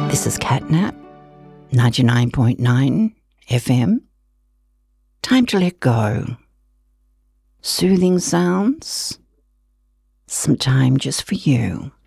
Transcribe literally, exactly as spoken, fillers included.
This is Catnap, ninety-nine point nine F M. Time to let go. Soothing sounds. Some time just for you.